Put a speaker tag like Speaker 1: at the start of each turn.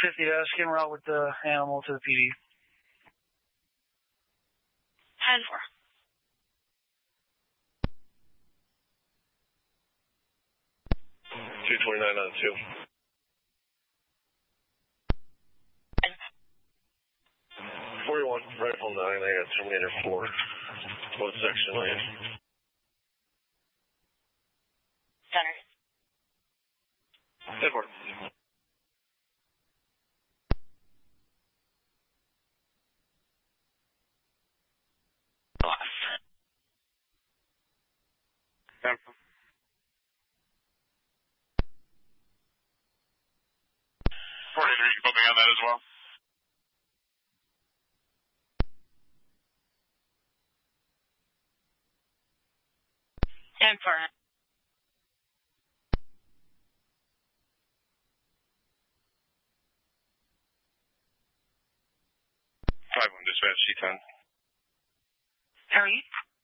Speaker 1: dash, en route with the animal to the PD.
Speaker 2: 10-4.
Speaker 3: $229 on 2. 41, rifle 9, I got Terminator 4. Both section lane.
Speaker 2: Center.
Speaker 3: 10-4.
Speaker 2: Loss.
Speaker 3: 10-4. 43, you put me on that as well?
Speaker 2: And for
Speaker 3: 5-1 dispatch, C10.
Speaker 2: How are you?